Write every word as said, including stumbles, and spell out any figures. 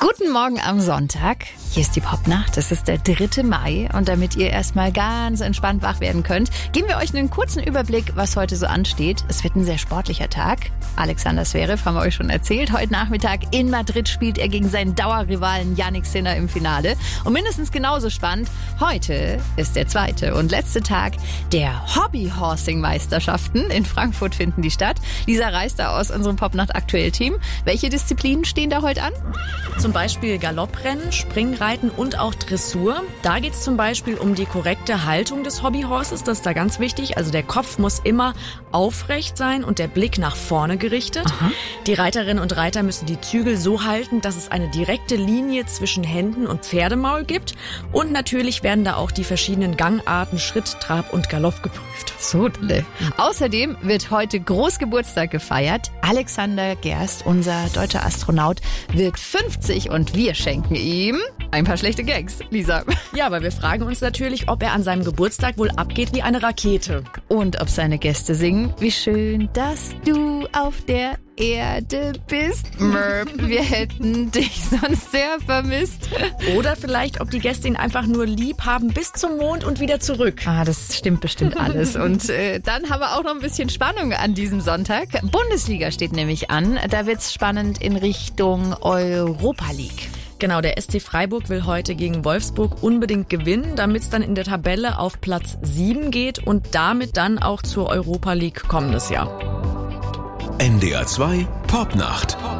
Guten Morgen am Sonntag. Hier ist die Popnacht. Es ist der dritte Mai. Und damit ihr erstmal ganz entspannt wach werden könnt, geben wir euch einen kurzen Überblick, was heute so ansteht. Es wird ein sehr sportlicher Tag. Alexander Zverev haben wir euch schon erzählt. Heute Nachmittag in Madrid spielt er gegen seinen Dauerrivalen Jannik Sinner im Finale. Und mindestens genauso spannend, heute ist der zweite und letzte Tag der Hobby-Horsing-Meisterschaften. In Frankfurt finden die statt. Lisa Reister aus unserem Popnacht-Aktuell-Team. Welche Disziplinen stehen da heute an? Zum Beispiel Galopprennen, Springreiten und auch Dressur. Da geht es zum Beispiel um die korrekte Haltung des Hobbyhorses. Das ist da ganz wichtig. Also der Kopf muss immer aufrecht sein und der Blick nach vorne gerichtet. Aha. Die Reiterinnen und Reiter müssen die Zügel so halten, dass es eine direkte Linie zwischen Händen und Pferdemaul gibt. Und natürlich werden da auch die verschiedenen Gangarten, Schritt, Trab und Galopp geprüft. So, toll. Außerdem wird heute Großgeburtstag gefeiert. Alexander Gerst, unser deutscher Astronaut, wird fünfzig und wir schenken ihm ein paar schlechte Gags. Lisa. Ja, aber wir fragen uns natürlich, ob er an seinem Geburtstag wohl abgeht wie eine Rakete. Und ob seine Gäste singen, wie schön, dass du auf der Erde bist. Merp, wir hätten dich sonst sehr vermisst. Oder vielleicht, ob die Gäste ihn einfach nur lieb haben bis zum Mond und wieder zurück. Ah, das stimmt bestimmt alles. Und äh, dann haben wir auch noch ein bisschen Spannung an diesem Sonntag. Bundesliga steht nämlich an. Da wird's spannend in Richtung Europa League. Genau, der S C Freiburg will heute gegen Wolfsburg unbedingt gewinnen, damit es dann in der Tabelle auf Platz sieben geht und damit dann auch zur Europa League kommendes Jahr. N D R zwei Popnacht.